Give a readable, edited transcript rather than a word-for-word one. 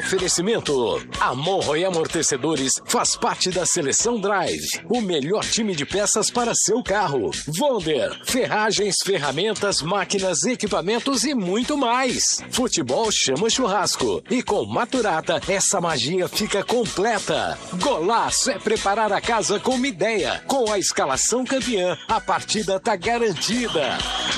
Oferecimento. A Monroe Amortecedores faz parte da Seleção Drive, o melhor time de peças para seu carro. Wonder, ferragens, ferramentas, máquinas, equipamentos e muito mais. Futebol chama churrasco. E com Maturata, essa magia fica completa. Golaço é preparar a casa com uma ideia. Com a escalação campeã, a partida tá garantida.